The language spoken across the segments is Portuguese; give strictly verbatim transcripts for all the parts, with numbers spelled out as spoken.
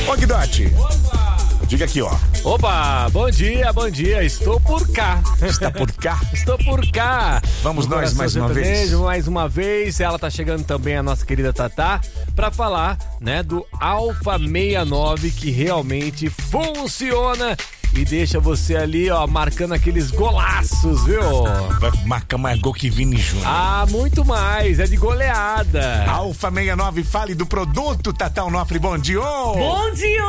Ô, Guidotti. Diga aqui, ó. Opa, bom dia, bom dia. Estou por cá. Está por cá? Estou por cá. Vamos no nós mais uma vez. Mais uma vez. Ela tá chegando também, a nossa querida Tatá, pra falar, né, do Alfa sessenta e nove, que realmente funciona e deixa você ali, ó, marcando aqueles golaços, viu? Vai marcar mais gol que Vini Júnior. Ah, muito mais. É de goleada. Alfa sessenta e nove, fale do produto, Tatá Onofre. Bom dia! Bom dia,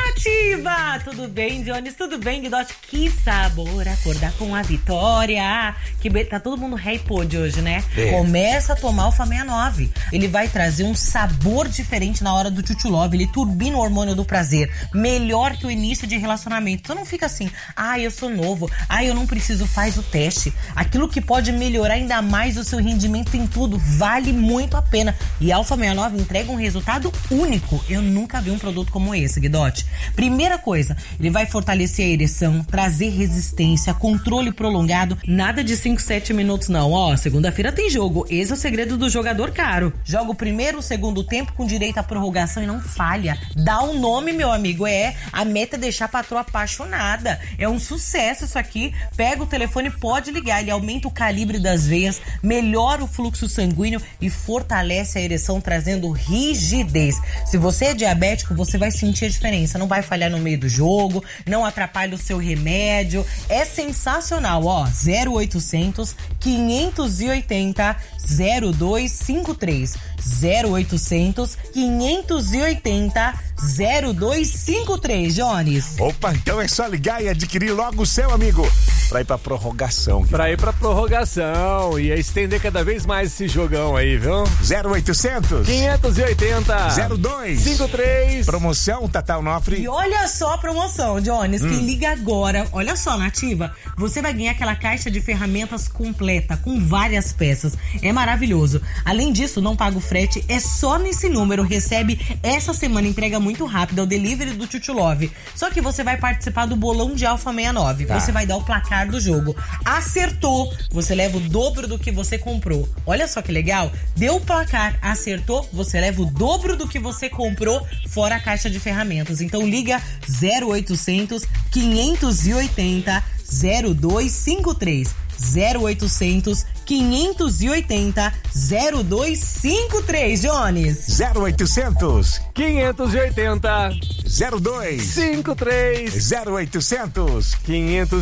Nativa! Tudo bem, Jones? Tudo bem, Guidotti? Que sabor acordar com a vitória. Que be... Tá todo mundo hypode hoje, né? É. Começa a tomar Alfa sessenta e nove. Ele vai trazer um sabor diferente na hora do Chuchu Love. Ele turbina o hormônio do prazer. Melhor que o início de relacionamento. Então não fica assim, ah, eu sou novo, ah, eu não preciso, faz o teste. Aquilo que pode melhorar ainda mais o seu rendimento em tudo, vale muito a pena. E a Alfa sessenta e nove entrega um resultado único. Eu nunca vi um produto como esse, Guidotti. Primeira coisa, ele vai fortalecer a ereção, trazer resistência, controle prolongado, nada de cinco, sete minutos não. Ó, segunda-feira tem jogo, esse é o segredo do jogador caro. Joga o primeiro, o segundo tempo com direito à prorrogação e não falha. Dá um nome, meu amigo, é, a meta é deixar a patroa apaixonada. É um sucesso isso aqui. Pega o telefone, pode ligar. Ele aumenta o calibre das veias, melhora o fluxo sanguíneo e fortalece a ereção, trazendo rigidez. Se você é diabético, você vai sentir a diferença. Não vai falhar no meio do jogo, não atrapalha o seu remédio. É sensacional, ó. zero oitocentos, quinhentos e oitenta, zero dois cinco três. zero oitocentos, quinhentos e oitenta, zero dois cinco três, Jones. Opa, então é só ligar e adquirir logo o seu, amigo, pra ir pra prorrogação. Pra ir pra prorrogação e estender cada vez mais esse jogão aí, viu? zero oitocentos, quinhentos e oitenta, zero dois cinco três. Promoção, Tatá Onofre. E olha só a promoção, Jones. Hum. Quem liga agora, olha só, Nativa, você vai ganhar aquela caixa de ferramentas completa, com várias peças. É maravilhoso. Além disso, não paga o frete, é só nesse número. Recebe essa semana, entrega muito rápido, é o delivery do Chuchu Love. Só que você vai participar do bolão de Alfa sessenta e nove. Tá. Você vai dar o placar do jogo. Acertou, você leva o dobro do que você comprou. Olha só que legal. Deu o placar, acertou, você leva o dobro do que você comprou, fora a caixa de ferramentas. Então liga zero oitocentos, quinhentos e oitenta, zero dois cinco três. zero oitocentos, quinhentos e oitenta, zero dois cinco três, Jones. zero oitocentos, quinhentos e oitenta, zero dois cinco três. zero oitocentos, quinhentos